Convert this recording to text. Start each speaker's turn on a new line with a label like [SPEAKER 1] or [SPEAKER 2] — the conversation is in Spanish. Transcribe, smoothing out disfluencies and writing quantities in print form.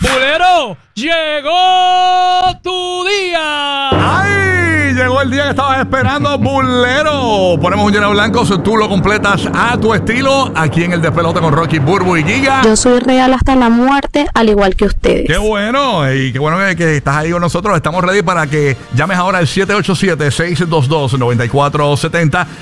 [SPEAKER 1] Bulero, llegó tu día.
[SPEAKER 2] ¡Ay! Llegó el día que estabas esperando, Bulero. Ponemos un lleno blanco, tú lo completas a tu estilo, aquí en el Despelote con Rocky, Burbu y Giga.
[SPEAKER 3] Yo soy real hasta la muerte, al igual que ustedes.
[SPEAKER 2] ¡Qué bueno! Y qué bueno que estás ahí con nosotros. Estamos ready para que llames ahora al 787-622-9470.